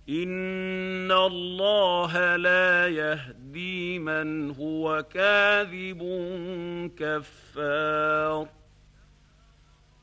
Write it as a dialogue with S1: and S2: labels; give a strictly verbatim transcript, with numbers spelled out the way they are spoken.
S1: إن الله لا يهدي من هو كاذب كفار